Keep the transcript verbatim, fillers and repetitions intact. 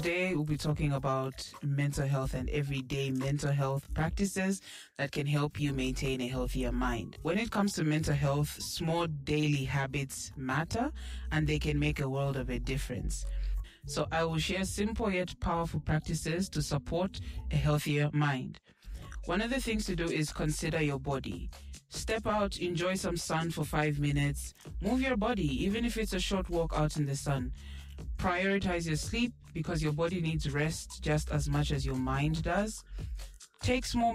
today we'll be talking about mental health and everyday mental health practices that can help you maintain a healthier mind. When it comes to mental health, small daily habits matter and they can make a world of a difference. So I will share simple yet powerful practices to support a healthier mind. One of the things to do is consider your body. Step out, enjoy some sun for five minutes. Move your body, even if it's a short walk out in the sun. Prioritize your sleep because your body needs rest just as much as your mind does. Take small